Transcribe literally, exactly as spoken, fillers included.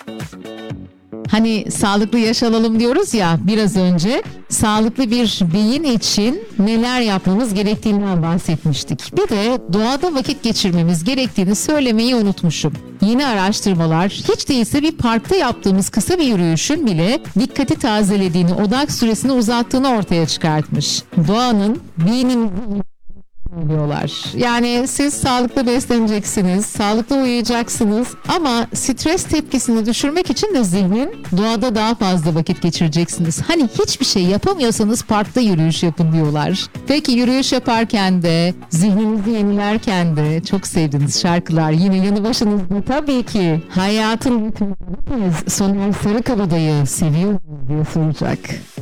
Hani sağlıklı yaş alalım diyoruz ya biraz önce, sağlıklı bir beyin için neler yapmamız gerektiğinden bahsetmiştik. Bir de doğada vakit geçirmemiz gerektiğini söylemeyi unutmuşum. Yeni araştırmalar hiç değilse bir parkta yaptığımız kısa bir yürüyüşün bile dikkati tazelediğini, odak süresini uzattığını ortaya çıkartmış. Doğanın beynin diyorlar. Yani siz sağlıklı besleneceksiniz, sağlıklı uyuyacaksınız ama stres tepkisini düşürmek için de zihnin doğada daha fazla vakit geçireceksiniz. Hani hiçbir şey yapamıyorsanız parkta yürüyüş yapın diyorlar. Peki yürüyüş yaparken de, zihninizi yenilerken de çok sevdiğiniz şarkılar yine yanı başınızda tabii ki. Hayatın ritmi. Soner Sarıkabadayı seviyor muyuz diye soracak.